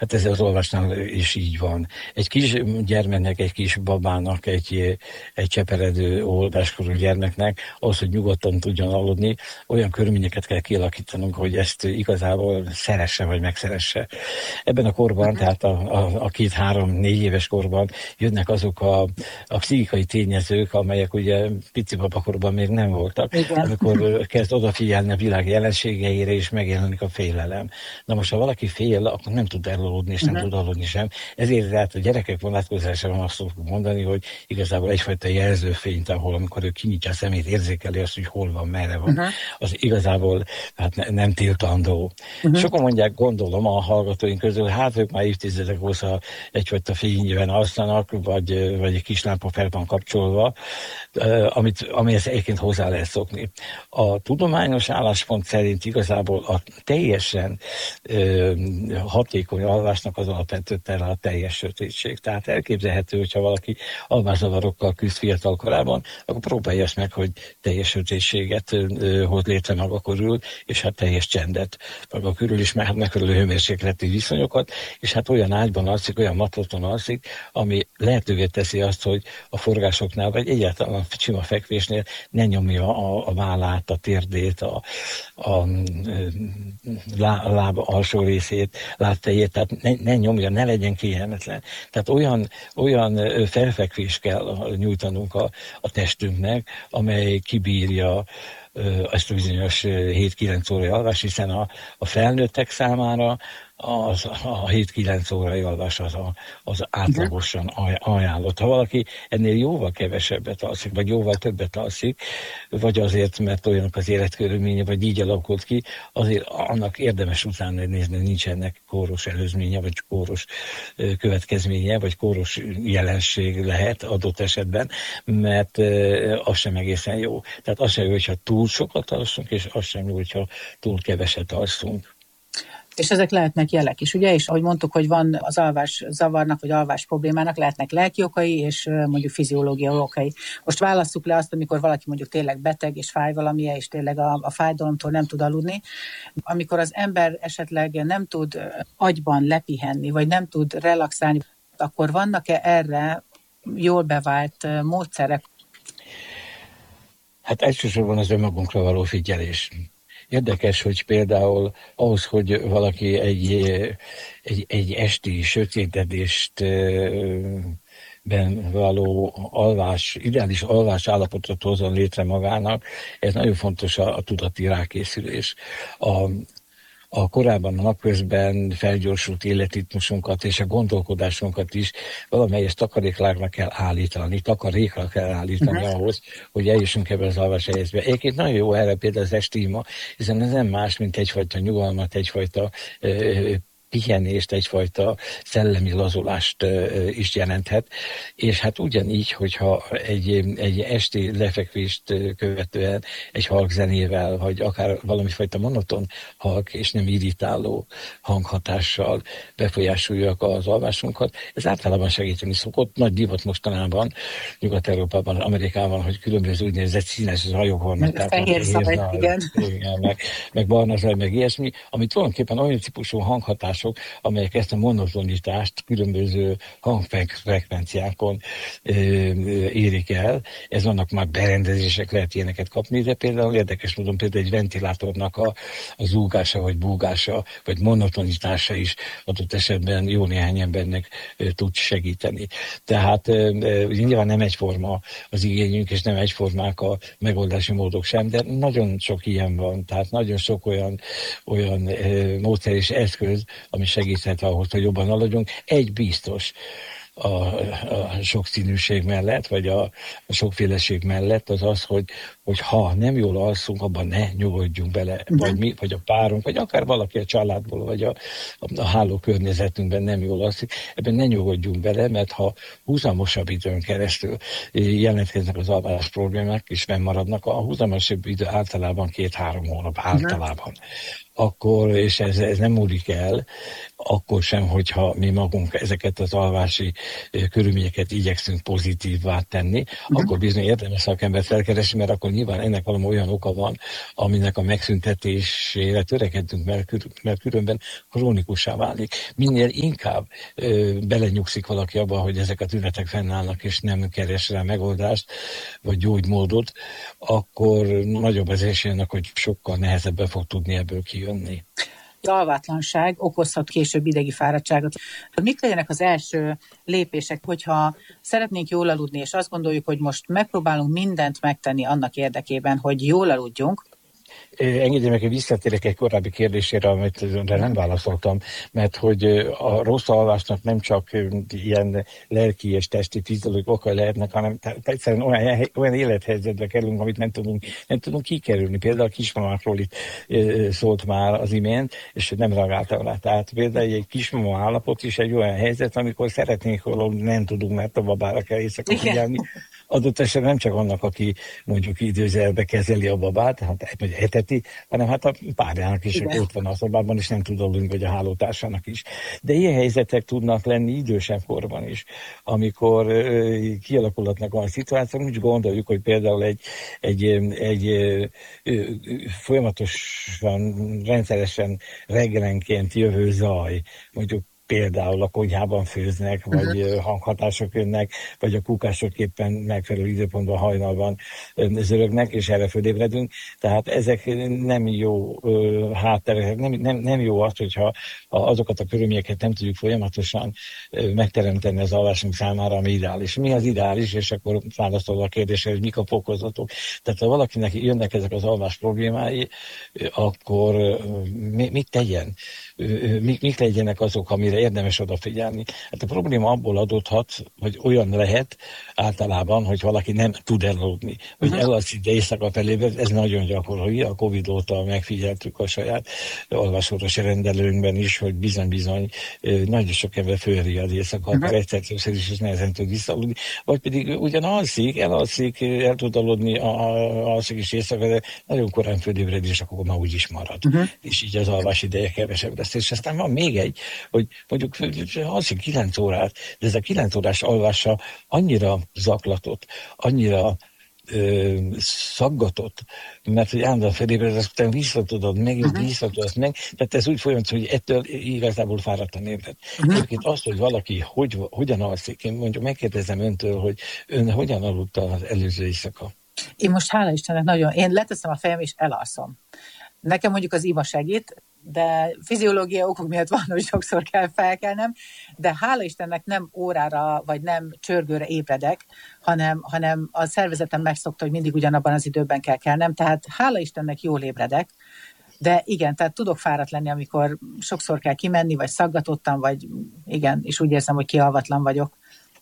Hát ez az olvasnál is így van. Egy kis gyermeknek, egy kis babának, egy cseperedő olváskorú gyermeknek, ahhoz, hogy nyugodtan tudjon aludni, olyan körülményeket kell kialakítanunk, hogy ezt igazából szeresse vagy megszeresse. Ebben a korban, tehát a 2-3-4 éves korban jönnek azok a pszichikai tényezők, amelyek ugye pici babakorban még nem voltak. Igen. Amikor kezd odafigyelni a világ jelenségeire, és megjelenik a félelem. Na most, ha valaki fél, akkor nem tud elaludni, és nem tud aludni sem. Ezért tehát a gyerekek vonatkozásában azt szoktuk mondani, hogy igazából egyfajta jelzőfényt, ahol amikor ő kinyitja a szemét, érzékeli azt, hogy hol van, merre van, az igazából hát nem tiltandó. Sokan mondják, gondolom a hallgatóink közül, hát ők már évtizedek óta egyfajta fényben alszanak, vagy egy kis lámpa fel van kapcsolva, amihez egyébként hozzá lehet szokni. A tudományos álláspont szerint igazából a teljesen hatékony alvásnak az alapvető tere a teljes sötétség. Tehát elképzelhető, hogyha valaki alvászavarokkal küzd fiatal korában, akkor próbálja ezt meg, hogy teljes sötétséget hoz létre maga körül, és hát teljes csendet maga körül is, mert megfelelő hőmérsékleti viszonyokat, és hát olyan ágyban alszik, olyan matlaton alszik, ami lehetővé teszi azt, hogy a forgásoknál, vagy egyáltalán a sima fekvésnél ne nyomja a vállát, a térdét, a láb alsó részét, lábtejét, tehát ne nyomja, ne legyen kényelmetlen. Tehát olyan felfekvést kell nyújtanunk a testünknek, amely kibírja ezt a bizonyos 7-9 órai alvás, hiszen a felnőttek számára a 7-9 órai alvás az átlagosan ajánlott. Ha valaki ennél jóval kevesebbet alszik, vagy jóval többet alszik, vagy azért, mert olyanok az életkörülménye, vagy így alakult ki, azért annak érdemes utána nézni, nincs ennek kóros előzménye, vagy kóros következménye, vagy kóros jelenség lehet adott esetben, mert az sem egészen jó. Tehát az sem jó, hogyha túl sokat alszunk, és az sem jó, hogyha túl keveset alszunk. És ezek lehetnek jelek is, ugye? És ahogy mondtuk, hogy van az alvás zavarnak, vagy alvás problémának, lehetnek lelki okai, és mondjuk fiziológiai okai. Most válasszuk le azt, amikor valaki mondjuk tényleg beteg, és fáj valamilyen, és tényleg a fájdalomtól nem tud aludni. Amikor az ember esetleg nem tud agyban lepihenni, vagy nem tud relaxálni, akkor vannak-e erre jól bevált módszerek? Hát elsősorban az önmagunkra való figyelés. Érdekes, hogy például ahhoz, hogy valaki egy esti sötétedést ben való ideális alvás állapotot hozzon létre magának, ez nagyon fontos a tudati rákészülés. A korábban a napközben felgyorsult életritmusunkat és a gondolkodásunkat is valamelyes takarékra kell állítani ahhoz, hogy eljussunk ebben az alvás helyzetbe. Egyébként nagyon jó erre például az estíma, hiszen ez nem más, mint egyfajta nyugalmat, egyfajta pihenést, egyfajta szellemi lazulást is jelenthet, és hát ugyanígy, hogyha egy esti lefekvést követően egy halk zenével, vagy akár valamifajta monoton halk és nem irritáló hanghatással befolyásoljuk az alvásunkat, ez általában segíteni szokott. Nagy divat mostanában Nyugat-Európában, Amerikában, hogy különböző úgynevezett színes zajok vannak. Fehér zaj, igen. Meg barna zaj, meg ilyesmi, ami tulajdonképpen olyan típusú hanghatás, amelyek ezt a monotonitást különböző hangfrekvenciákon érik el. Ez vannak már berendezések, lehet ilyeneket kapni, de például érdekes módon például egy ventilátornak a zúgása, vagy búgása, vagy monotonitása is adott esetben jó néhány embernek tud segíteni. Tehát nyilván nem egyforma az igényünk, és nem egyformák a megoldási módok sem, de nagyon sok ilyen van, tehát nagyon sok olyan módszer és eszköz, ami segíthet ahhoz, hogy jobban aludjunk. Egy biztos, a sokszínűség mellett, vagy a sokféleség mellett az az, hogy ha nem jól alszunk, abban ne nyugodjunk bele, vagy mi, vagy a párunk, vagy akár valaki a családból, vagy a háló környezetünkben nem jól alszik, ebben ne nyugodjunk bele, mert ha húzamosabb időn keresztül jelentkeznek az alvás problémák, és fennmaradnak, a húzamosabb idő általában 2-3 hónap általában. akkor, és ez nem múlik el, akkor sem, hogyha mi magunk ezeket az alvási körülményeket igyekszünk pozitívvá tenni, akkor bizony érdemes szakembert felkeresni, mert akkor nyilván ennek valami olyan oka van, aminek a megszüntetésére törekedünk, mert különben krónikussá válik. Minél inkább belenyugszik valaki abba, hogy ezek a tünetek fennállnak, és nem keres rá megoldást, vagy gyógymódot, akkor nagyobb az esélynek, hogy sokkal nehezebben fog tudni ebből kijönni. Az alvátlanság okozhat később idegi fáradtságot. Mik legyenek az első lépések, hogyha szeretnénk jól aludni, és azt gondoljuk, hogy most megpróbálunk mindent megtenni annak érdekében, hogy jól aludjunk? Engedje meg, hogy visszatérek egy korábbi kérdésére, amit nem válaszoltam, mert hogy a rossz alvásnak nem csak ilyen lelki és testi fiziológiai okai lehetnek, hanem egyszerűen olyan élethelyzetbe kerülünk, amit nem tudunk kikerülni. Például a kismamákról itt szólt már az imént, és nem reagáltam rá. Tehát például egy kismama állapot is egy olyan helyzet, amikor szeretnénk valahol, nem tudunk, mert a babára kell éjszaka figyelni. Adott esetben nem csak annak, aki mondjuk időzelbe kezeli a babát, vagy eteti, hanem hát a párjának is ott van a szobában, és nem tud aludni, vagy a hálótársának is. De ilyen helyzetek tudnak lenni idősebb korban is, amikor kialakulhatnak olyan szituációk, úgy gondoljuk, hogy például egy folyamatosan, rendszeresen reggelenként jövő zaj, mondjuk például a konyhában főznek, vagy hanghatások jönnek, vagy a kukások éppen megfelelő időpontban hajnalban zörögnek, és erre fölébredünk. Tehát ezek nem jó hátterek, nem jó az, hogyha azokat a körülményeket nem tudjuk folyamatosan megteremteni az alvásunk számára, ami ideális. Mi az ideális, és akkor válaszolva a kérdésre, hogy mik a fokozatok. Tehát ha valakinek jönnek ezek az alvás problémái, akkor mit tegyen? Mik legyenek azok, amire érdemes odafigyelni. Hát a probléma abból adódhat, hogy olyan lehet általában, hogy valaki nem tud elaludni, hogy elalszik, de éjszaka felé, ez nagyon gyakori. A Covid óta megfigyeltük a saját alvásorvosi rendelőnkben is, hogy bizony nagyon sok ember fölriad éjszaka, akár egyszer-többször is nehezen tud visszaaludni, vagy pedig ugyan elalszik, el tud aludni, alszik is éjszaka, de nagyon korán fölébred, és akkor már úgy is marad. És így az alvás ideje kevesebb lesz. És aztán van még egy, hogy mondjuk alszik 9 órát, de ez a 9 órás alvása annyira zaklatott, annyira szaggatott, mert hogy állandóan felébred, aztán visszatudod meg, tehát ez úgy folyamat, hogy ettől igazából fáradtan ébred. Egyébként azt, hogy valaki hogyan alszik, én mondjuk megkérdezem öntől, hogy ön hogyan aludta az előző éjszaka? Én most hála Istennek én leteszem a fejem és elalszom. Nekem mondjuk az iva segít, de fiziológiai okok miatt van, hogy sokszor kell felkelnem, de hála Istennek nem órára, vagy nem csörgőre ébredek, hanem a szervezetem megszokta, hogy mindig ugyanabban az időben kell kelnem, tehát hála Istennek jól ébredek, de igen, tehát tudok fáradt lenni, amikor sokszor kell kimenni, vagy szaggatottam, vagy igen, és úgy érzem, hogy kialvatlan vagyok.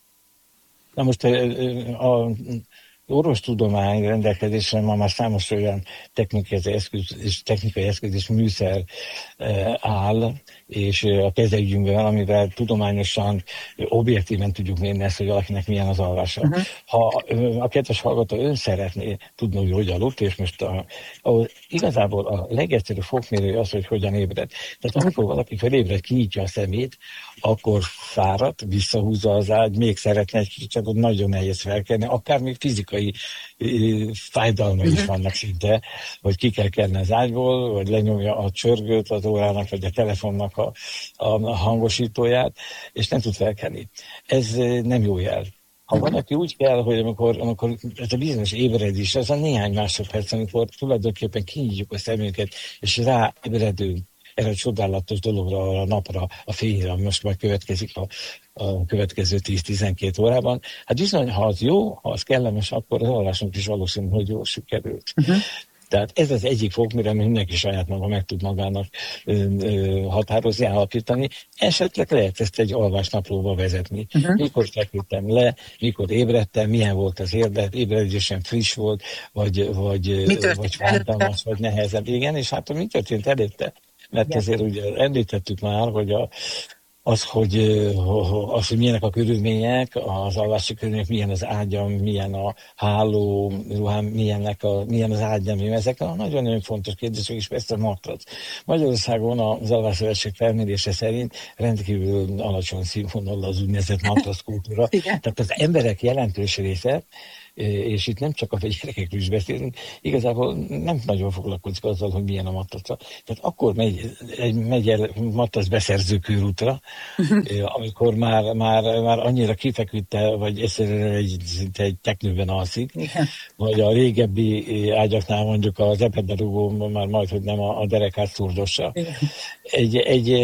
Na most orvostudomány rendelkezésre ma már számos olyan technikai eszköz és műszer áll, és a kezelőgyünkben, amivel tudományosan, objektíven tudjuk mérni ezt, hogy valakinek milyen az alvása. Ha a kedves hallgató ön szeretné tudni, hogy aludt, és most igazából a legegyszerűbb fokmérő az, hogy hogyan ébred. Tehát amikor valaki felébred, kinyitja a szemét, akkor fáradt, visszahúzza az ágy, még szeretne egy kicsit, csak ott nagyon nehéz felkelni, akár még fizikai fájdalma is vannak szinte, hogy ki kell kelni az ágyból, vagy lenyomja a csörgőt az órának, vagy a telefonnak a hangosítóját, és nem tud felkelni. Ez nem jó jel. Ha valaki úgy kell, hogy amikor ez a bizonyos ébredés, az a néhány másodperc, amikor tulajdonképpen kinyitjuk a szemünket, és ráébredünk erre a csodálatos dologra, a napra, a fényre, ami most majd következik a következő 10-12 órában. Hát bizony, ha az jó, ha az kellemes, akkor az alvásunk is valószínű, hogy jól sikerült. Tehát ez az egyik fokmérő, ami mindenki saját maga meg tud magának határozni, állapítani. Esetleg lehet ezt egy alvásnaplóba vezetni. Mikor feküdtem le, mikor ébredtem, milyen volt az ébredésem, friss volt, vagy fájdalmas, vagy nehezebb. Igen, és hát mi történt előtte? Mert ezért ugye említettük már, hogy hogy milyenek a körülmények, az alvási körülmények, milyen az ágyam, milyen a háló, ruhám, milyen az ágyam, ezek a nagyon-nagyon fontos kérdések, és persze a matrac. Magyarországon az Alvásszövetség felmérése szerint rendkívül alacsony színvonalú az úgynevezett matrac kultúra. Tehát az emberek jelentős része, és itt nem csak a gyerekekről is beszélünk, igazából nem nagyon foglalkozik azzal, hogy milyen a matraca. Tehát akkor megy el matrac beszerző körútra, amikor már annyira kifeküdte, vagy egyszerűen egy teknőben alszik, igen. Vagy a régebbi ágyaknál mondjuk az epedarúgó már majdhogy nem a derekát szurdossa. Egy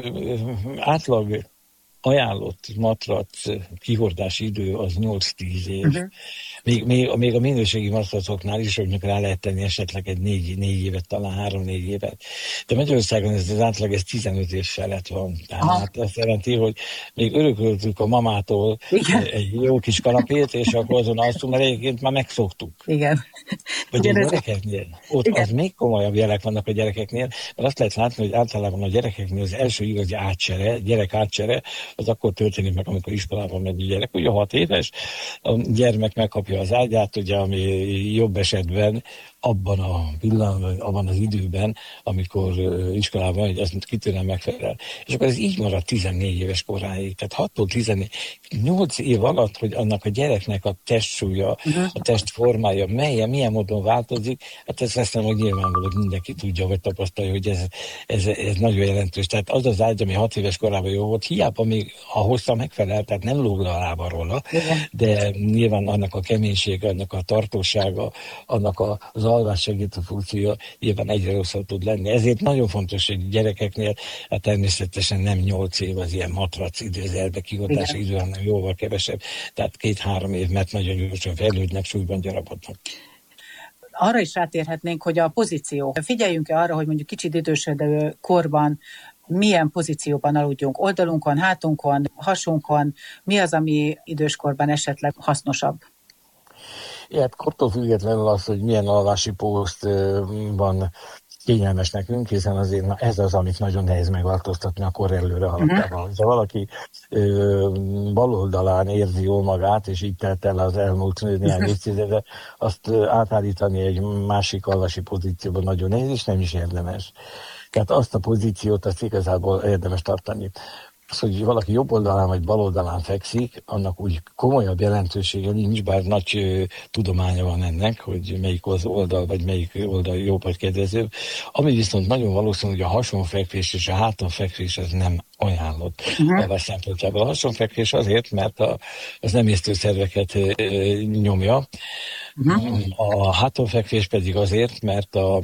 átlag ajánlott matrac kihordási idő az 8-10 év. Még a minőségi matracoknál is, hogy rá lehet tenni esetleg egy 4 évet, talán 3-4 évet. De Magyarországon ez az átlag, ez 15 év felett van. Tehát azt jelenti, hogy még örököltük a mamától egy jó kis kanapét, és akkor azon alszunk, mert egyébként már megszoktuk. Igen. Vagy a gyerekeknél. Ott az még komolyabb jelek vannak a gyerekeknél, mert azt lehet látni, hogy általában a gyerekeknél az első igazi gyerek átcsere, az akkor történik meg, amikor iskolában megy a gyerek. Ugye 6 éves, a gyermek megkapja az ágyát, ugye, ami jobb esetben abban a pillanatban, abban az időben, amikor iskolában megy, az kitűnően megfelel. És akkor ez így marad 14 éves koráig. Tehát 6-tól 14, 8 év alatt, hogy annak a gyereknek a testsúlya, a testformája, milyen módon változik, hát ezt hiszem, hogy nyilvánvalóan mindenki tudja, vagy tapasztalja, hogy ez nagyon jelentős. Tehát az ágy, ami 6 éves korában jó volt, hiába még a hossza megfelel, tehát nem lóg le a lába róla, de nyilván annak a keménysége, annak a tartósága, annak az alvás segítő funkciója nyilván egyre rosszabb tud lenni. Ezért nagyon fontos, hogy gyerekeknél hát természetesen nem 8 év az ilyen matrac időzelbe kihordási idő, hanem jóval kevesebb. Tehát 2-3 év, mert nagyon gyorsan fejlődnek, súlyban gyarapodnak. Arra is rátérhetnénk, hogy a pozíció. Figyeljünk-e arra, hogy mondjuk kicsit idősödő korban milyen pozícióban aludjunk, oldalunkon, hátunkon, hasunkon, mi az, ami időskorban esetleg hasznosabb? Hát kortól függetlenül az, hogy milyen alvási póztban kényelmes nekünk, hiszen azért ez az, amit nagyon nehéz megváltoztatni a kor előre haladtával. Ha valaki bal oldalán érzi jól magát, és így telt el az elmúlt néhány évtizede, azt átállítani egy másik alvási pozícióban nagyon nehéz, és nem is érdemes. Tehát azt a pozíciót, azt igazából érdemes tartani. Az, hogy valaki jobb oldalán vagy bal oldalán fekszik, annak úgy komolyabb jelentősége nincs, bár nagy tudománya van ennek, hogy melyik az oldal, vagy melyik oldal jobb vagy kedvezőbb. Ami viszont nagyon valószínű, hogy a hasonfekvés és a hátonfekvés az nem ajánlott alvás szempontjából. A hasonfekvés azért, mert az emésztőszerveket nyomja, a hátonfekvés pedig azért, mert a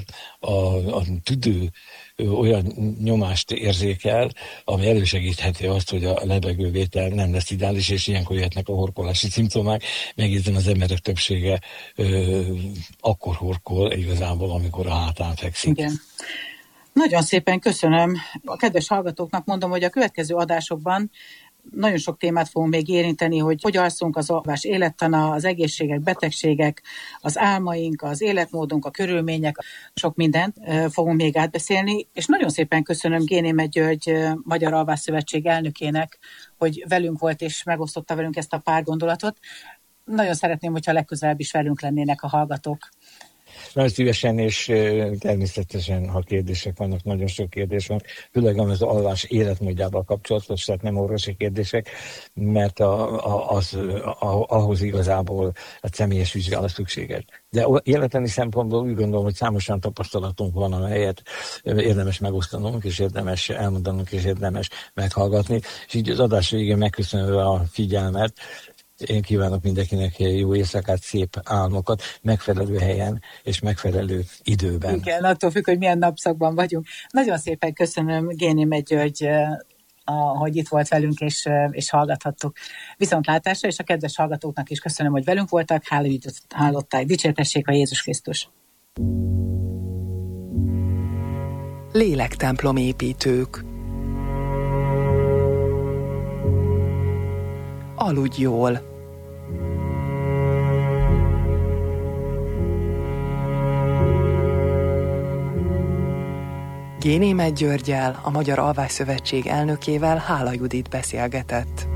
tüdő olyan nyomást érzékel, ami elősegítheti azt, hogy a levegővétel nem lesz ideális, és ilyenkor jöhetnek a horkolási szimptomák. Megjegyzem, az emberek többsége akkor horkol igazából, amikor a hátán fekszik. Igen. Nagyon szépen köszönöm. A kedves hallgatóknak mondom, hogy a következő adásokban nagyon sok témát fogunk még érinteni, hogy alszunk, az alvás élettana, az egészségek, betegségek, az álmaink, az életmódunk, a körülmények, sok mindent fogunk még átbeszélni, és nagyon szépen köszönöm Génémet György Magyar Alvásszövetség elnökének, hogy velünk volt és megosztotta velünk ezt a pár gondolatot. Nagyon szeretném, hogyha legközelebb is velünk lennének a hallgatók. Nagyon szívesen, és természetesen, ha kérdések vannak, nagyon sok kérdés van, főleg az alvás életmódjával kapcsolatos, tehát nem orvosi kérdések, mert ahhoz igazából a személyes vizsgálat szükséges. De életleni szempontból úgy gondolom, hogy számos olyan tapasztalatunk van, amelyet érdemes megosztanunk, és érdemes elmondanunk, és érdemes meghallgatni, és így az adás végén megköszönve a figyelmet, én kívánok mindenkinek jó éjszakát, szép álmokat, megfelelő helyen és megfelelő időben. Igen, attól függ, hogy milyen napszakban vagyunk. Nagyon szépen köszönöm Génémet György, hogy itt volt velünk és hallgathattuk. Viszontlátásra, és a kedves hallgatóknak is köszönöm, hogy velünk voltak. Hallották. Dicsértessék a Jézus Krisztus. Lélektemplom építők. Aludj jól! G. Németh Györggyel, a Magyar Alvásszövetség elnökével Hála Judit beszélgetett.